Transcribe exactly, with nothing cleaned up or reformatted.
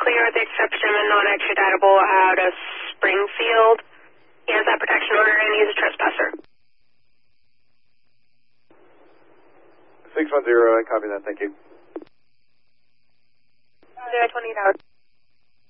clear with the exception of non-extraditable out of Springfield. He has that protection order and he's a trespasser. six one zero, I copy that, thank you. zero twenty-eight hours.